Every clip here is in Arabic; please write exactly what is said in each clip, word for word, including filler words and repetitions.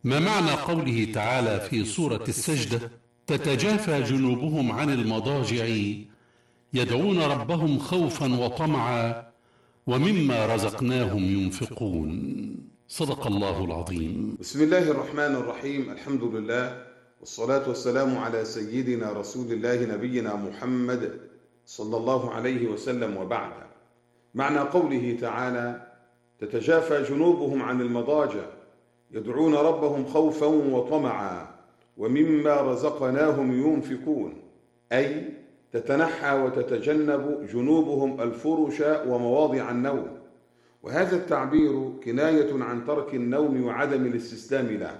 ما معنى قوله تعالى في سورة السجدة: تتجافى جنوبهم عن المضاجع يدعون ربهم خوفا وطمعا ومما رزقناهم ينفقون؟ صدق الله العظيم. بسم الله الرحمن الرحيم. الحمد لله والصلاة والسلام على سيدنا رسول الله نبينا محمد صلى الله عليه وسلم، وبعد. معنى قوله تعالى: تتجافى جنوبهم عن المضاجع يدعون ربهم خوفا وطمعا ومما رزقناهم ينفقون، أي تتنحى وتتجنب جنوبهم الفرش ومواضع النوم، وهذا التعبير كناية عن ترك النوم وعدم الاستسلام له.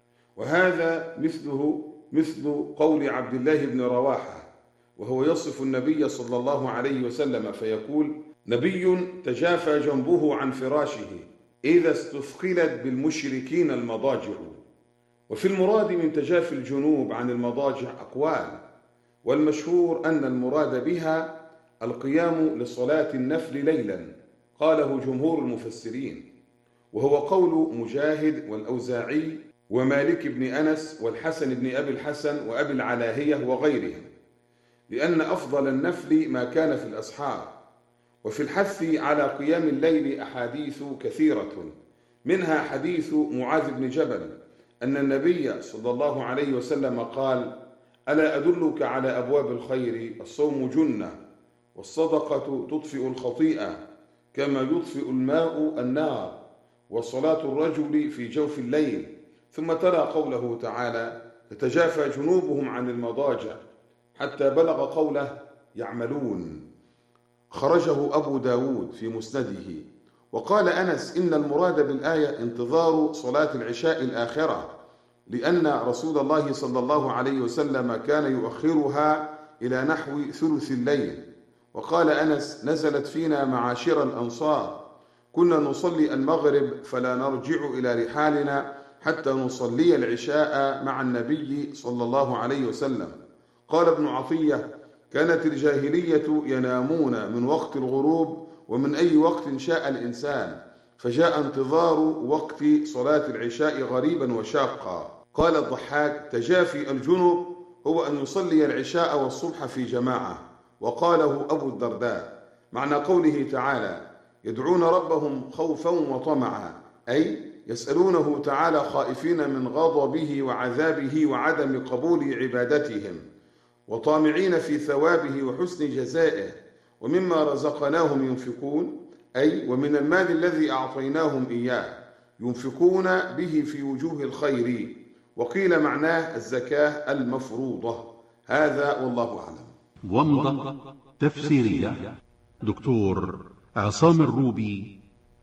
وهذا مثله مثل قول عبد الله بن رواحة وهو يصف النبي صلى الله عليه وسلم فيقول: نبي تجافى جنبه عن فراشه إذا استثقلت بالمشركين المضاجع. وفي المراد من تجافي الجنوب عن المضاجع أقوال، والمشهور أن المراد بها القيام لصلاة النفل ليلا، قاله جمهور المفسرين، وهو قول مجاهد والأوزاعي ومالك بن أنس والحسن بن أبي الحسن وأبي العلاهية وغيرهم، لأن أفضل النفل ما كان في الأسحار. وفي الحث على قيام الليل أحاديث كثيرة، منها حديث معاذ بن جبل أن النبي صلى الله عليه وسلم قال: ألا أدلك على أبواب الخير؟ الصوم جنة، والصدقة تطفئ الخطيئة كما يطفئ الماء النار، وصلاة الرجل في جوف الليل. ثم تلا قوله تعالى: تتجافى جنوبهم عن المضاجع، حتى بلغ قوله: يعملون. خرجه أبو داود في مسنده. وقال أنس: إن المراد بالآية انتظار صلاة العشاء الآخرة، لأن رسول الله صلى الله عليه وسلم كان يؤخرها إلى نحو ثلث الليل. وقال أنس: نزلت فينا معاشر الأنصار، كنا نصلي المغرب فلا نرجع إلى رحالنا حتى نصلي العشاء مع النبي صلى الله عليه وسلم. قال ابن عطية: كانت الجاهلية ينامون من وقت الغروب ومن أي وقت شاء الإنسان، فجاء انتظار وقت صلاة العشاء غريبا وشاقا. قال الضحاك: تجافي الجنوب هو أن يصلي العشاء والصبح في جماعة. وقاله أبو الدرداء. معنى قوله تعالى: يدعون ربهم خوفا وطمعا، أي يسألونه تعالى خائفين من غضبه وعذابه وعدم قبول عبادتهم، وطامعين في ثوابه وحسن جزائه. ومما رزقناهم ينفقون، أي ومن المال الذي أعطيناهم إياه ينفقون به في وجوه الخير. وقيل معناه الزكاة المفروضة. هذا والله أعلم. ومضة تفسيرية دكتور عصام الروبي،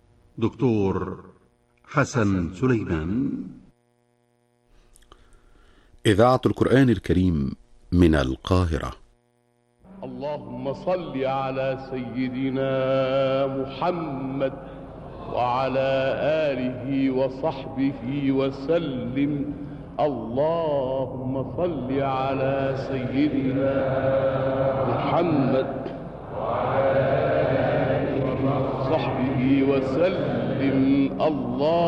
دكتور حسن سليمان. إذاعة القرآن الكريم من القاهرة. اللهم صل على سيدنا محمد وعلى آله وصحبه وسلم. اللهم صل على سيدنا محمد وعلى آله وصحبه وسلم. الله